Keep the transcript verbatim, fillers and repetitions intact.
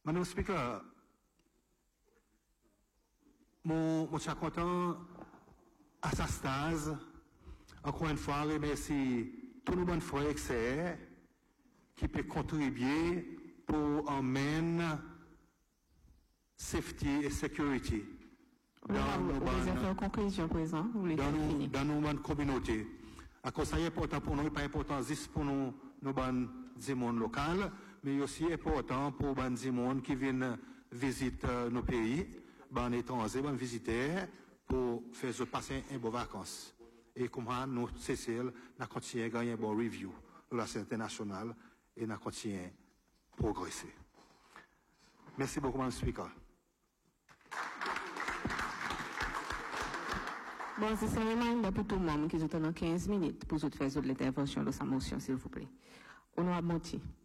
Madame Speaker, mon, mon cher content, à sa stase, encore une fois, remercie tous nos bons frères et sœurs qui peuvent contribuer pour emmener safety et sécurité dans nos bonnes conclusion présent, dans nos dans nos bonnes communautés. À cause c'est important pour nous, pas important juste pour nous nos bonnes monde local, mais aussi important pour les monde qui viennent visiter nos pays, les étrangers, les visiteurs, pour faire passer une bonne vacances. Et comment nous, Cécile, nous continuons à gagner un bon review de la scène internationale et nous continuons à progresser. Merci beaucoup, Madame Speaker. Bon, c'est un reminder pour tout le monde qui est dans quinze minutes pour faire l'intervention de sa motion, s'il vous plaît. Honorable Monti.